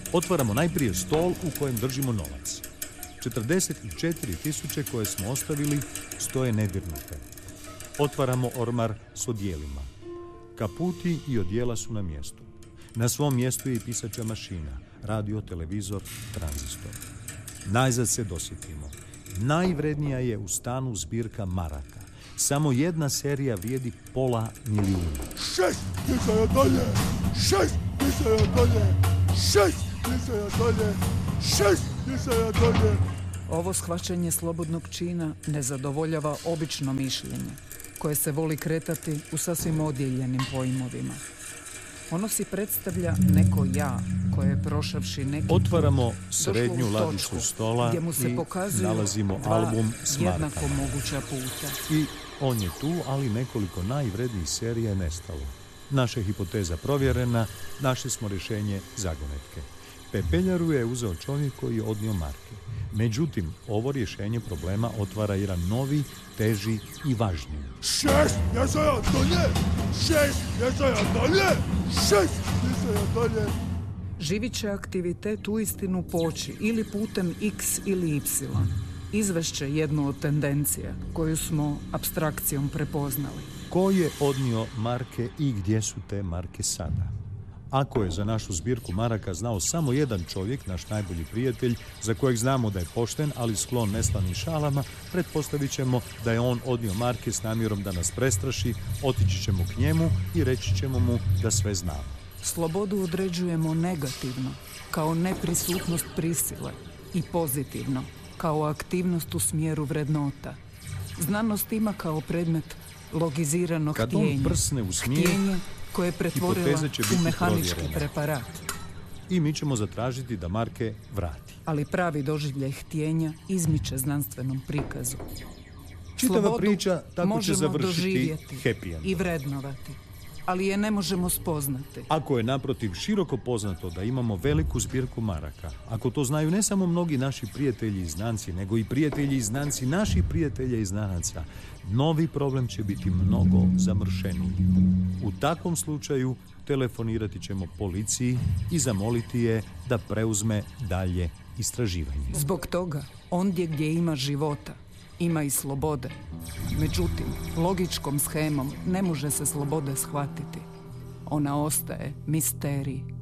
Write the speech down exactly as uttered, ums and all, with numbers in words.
Otvaramo najprije stol u kojem držimo novac. četrdeset četiri tisuće koje smo ostavili stoje nedirnute. Otvaramo ormar s odjelima. Kaputi i odjela su na mjestu. Na svom mjestu je i pisača mašina, radio, televizor, tranzistor. Najzad se dosjetimo. Najvrednija je u stanu zbirka maraka. Samo jedna serija vrijedi pola milijuna. Šest pisaja dolje! Šest pisaja dolje! Šest pisaja dolje! Šest pisaja dolje! Ovo shvaćanje slobodnog čina ne zadovoljava obično mišljenje, koje se voli kretati u sasvim odjeljenim pojmovima. Ono si predstavlja neko ja koje je prošavši neki Otvaramo srednju ladicu stola gdje mu se i pokazuju nalazimo dva album s jednako markama. moguća puta. I on je tu, ali nekoliko najvrednijih serija je nestalo. Naša hipoteza provjerena, našli smo rješenje zagonetke. Pepeljaru je uzeo čovjek koji je odnio marke. Međutim, ovo rješenje problema otvara jedan novi, teži i važniji. Šest pisaja dolje! Šest pisaja dolje! Šest pisaja dolje! Živit će aktivitet uistinu poći ili putem X ili Y. Izvešće jednu od tendencija koju smo apstrakcijom prepoznali. Ko je odnio marke i gdje su te marke sada? Ako je za našu zbirku maraka znao samo jedan čovjek, naš najbolji prijatelj, za kojeg znamo da je pošten, ali sklon neslanim šalama, pretpostavit ćemo da je on odnio marke s namjerom da nas prestraši, otići ćemo k njemu i reći ćemo mu da sve znamo. Slobodu određujemo negativno, kao neprisutnost prisile, i pozitivno, kao aktivnost u smjeru vrednota. Znanost ima kao predmet logiziranog Kad htjenja. on prsne u smijeh, Htjenje koje je pretvorila hipoteze će biti u mehanički provjerene. preparat. I mi ćemo zatražiti da marke vrati. Ali pravi doživljaj htjenja izmiče znanstvenom prikazu. Čitava Slobodu priča tako će možemo završiti doživjeti happy endom. i vrednovati, ali je ne možemo spoznati. Ako je naprotiv široko poznato da imamo veliku zbirku maraka, ako to znaju ne samo mnogi naši prijatelji i znanci, nego i prijatelji i znanci naših prijatelja i znanaca, novi problem će biti mnogo zamršeniji. U takvom slučaju telefonirati ćemo policiji i zamoliti je da preuzme dalje istraživanje. Zbog toga, ondje gdje ima života, ima i slobode. Međutim, logičkom shemom ne može se slobode shvatiti. Ona ostaje misterij.